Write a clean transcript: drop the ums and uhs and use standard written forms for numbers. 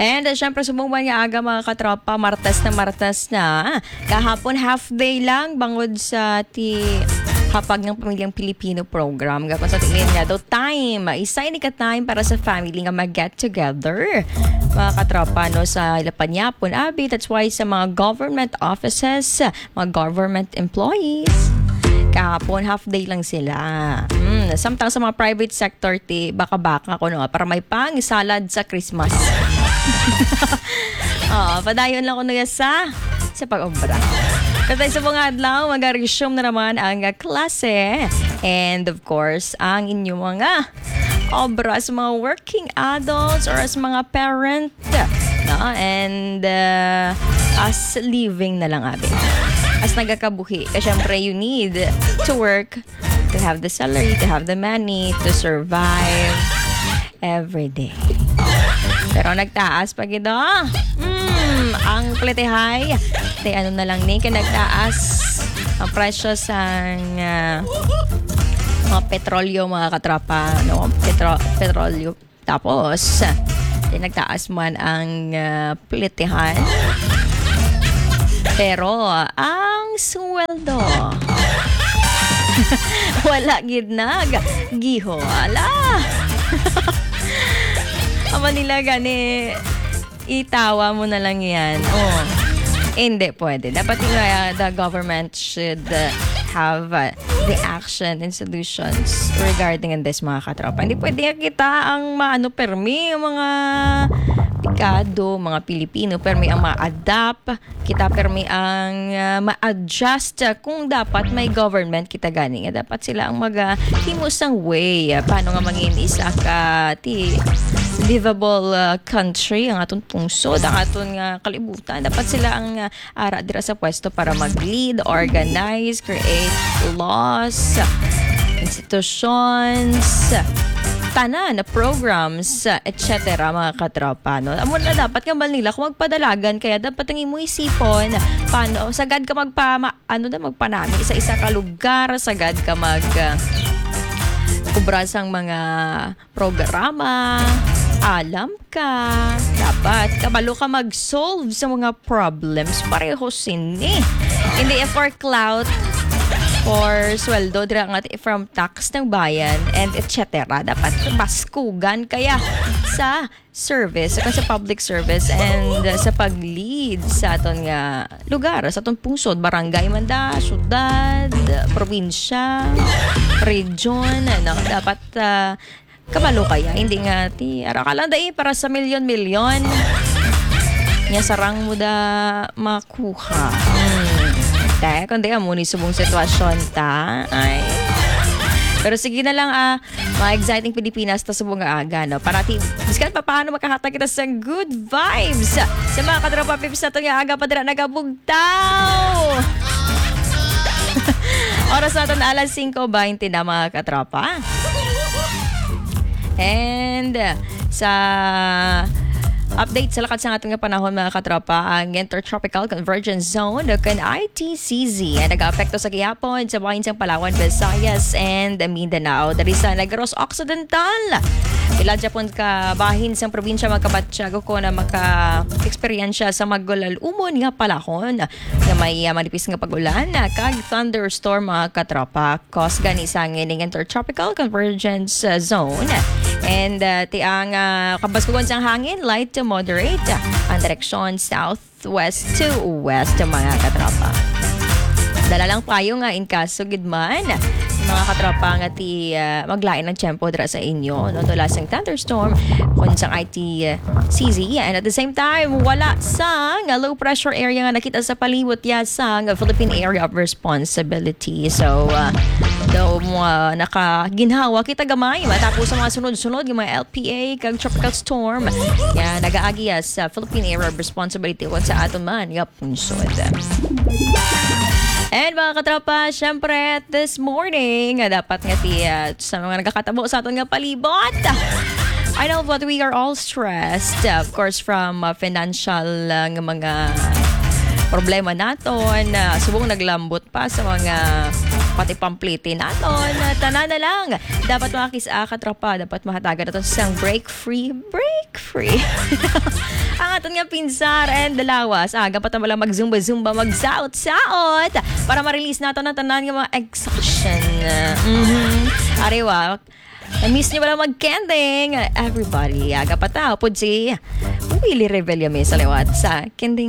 And syempre sumubay nga aga mga katropa, Martes na. Kahapon half day lang bangod sa hapag ng Pamilyang Pilipino program. Gapon sa tingin nga daw time. Isa ni ka time para sa family nga mag-get together. Mga katropa no, sa Lapanyapon, Abi. That's why sa mga government offices, mga government employees, kahapon half day lang sila. Samtang sa mga private sector baka-baka ko no, para may pang-salad sa Christmas. Padayon lang ko na sa pag-obra. Kasi sa mga adlaw, mag-resume na naman ang klase. And of course, ang inyong mga obra sa mga working adults or as mga parent. No? And as living na lang abi. As nagkakabuhi. Kasi syempre, you need to work to have the salary, to have the money, to survive every day. Pero nagtaas pa gito. Ang pletihay, ano na lang ni, nagtaas ang presyo sa mga petrolyo, mga katrapa, no? Petrolyo. Tapos, nagtaas man ang pletihan. Pero, ang sweldo, wala gidnag. Giho, ala. Ama nila gani, itawa mo na lang yan. Hindi pwede. Dapat the government should have the action and solutions regarding in this mga katropa. Hindi pwede kita ang permi, mga Pikado, mga Pilipino, permi ang ma-adapt, kita permi ang ma-adjust kung dapat may government kita gani. Dapat sila ang himusang way. Paano nga mangin isa ka livable country ang atong tungsod, ang atong kalibutan. Dapat sila ang ara dira sa pwesto para mag-lead, organize, create laws, institutions, tanan na programs, etc. mga katropa. No? Amo na dapat nga nila kung magpadalagan, kaya dapat ang imo isipon paano sagad ka magpanami isa-isa ka lugar, sagad ka kubra sang mga programa, alam ka, dapat kabalo ka mag-solve sa mga problems pareho sini. Hindi for clout, for sweldo, from tax ng bayan, and etc. Dapat baskugan kaya sa service, sa public service, and sa pag-lead sa aton nga lugar, sa aton pungsod, barangay man da, syudad, probinsya, region, dapat kabalo kaya, hindi nga ara ka lang para sa milyon-milyon nya sarang mo da makuha. Kundi muni subong sitwasyon ay. Pero sige na lang mga exciting Pilipinas ta subong aga no. Parati biskan pa paano makahatag kita sa good vibes sa mga katropa pips nato nga aga padra nagabugtaw. Oras natin alas 5:20 na mga katropa. And sa update sa lakad sa ating panahon mga katropa, ang Intertropical Convergence Zone kan ITCZ ay nag-aapekto sa Quiapo, sa bahin sa Palawan, Visayas, and Mindanao. Dari sa Negros Occidental, pila Japon ka bahin sa probinsya magkabatsyag ko na maka-eksperyensya sa magulal umon nga palahon na may manipis nga pagulan kag thunderstorm mga katropa. Cause gani sa ng Intertropical Convergence Zone. And tiang kabaskugan sang hangin, light to moderate ang direksyon southwest to west mga katropa. Dala lang payo nga in kaso gidman mga katropa nga maglain ng tiyempo dira sa inyo no tula sang thunderstorm kun sang ITCZ, and at the same time wala sang low pressure area nga nakita sa palibot sang Philippine Area of Responsibility. So daw nakaginhawa kita gamay matapos sa mga sunod-sunod yung mga LPA kag tropical storm nagaagi sa Philippine Area of Responsibility kung sa aton man nga punsod. And mga katropa, syempre this morning dapat nga sa mga nagkakatabo sa aton nga palibot, I know what we are all stressed of course from financial mga problema naton, subong naglambot pa sa mga pati pamplitin aton. Tanan na lang. Dapat mga kisa katropa, dapat mahatagan natin sa break free. Ang aton nga pinsar and dalawas. Dapat na lang mag-zumba, mag-saot para ma-release natin na tanan nga mga exhaustion. Ariwa, na-miss nyo wala mag-kending. Everybody, dapat na, pud si Willie Rebellion may sa liwat sa kending